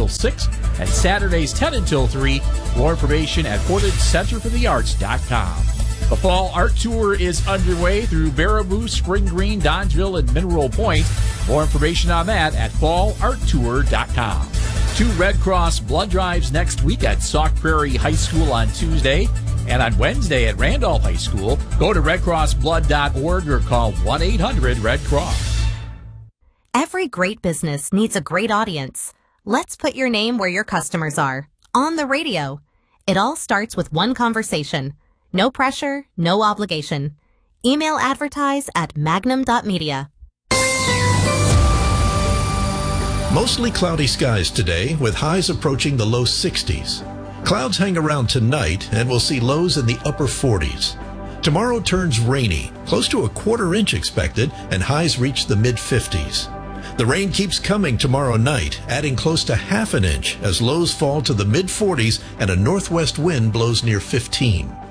until 6 and Saturdays 10 until 3. More information at PortageCenterForTheArts.com. The Fall Art Tour is underway through Baraboo, Spring Green, Dodgeville, and Mineral Point. More information on that at FallArtTour.com. 2 Red Cross blood drives next week at Sauk Prairie High School on Tuesday and on Wednesday at Randolph High School. Go to redcrossblood.org or call 1-800-RED-CROSS. Every great business needs a great audience. Let's put your name where your customers are. On the radio. It all starts with one conversation. No pressure, no obligation. Email advertise at magnum.media. Mostly cloudy skies today with highs approaching the low 60s. Clouds hang around tonight and we'll see lows in the upper 40s. Tomorrow turns rainy, close to a quarter inch expected, and highs reach the mid-50s. The rain keeps coming tomorrow night, adding close to half an inch as lows fall to the mid-40s and a northwest wind blows near 15.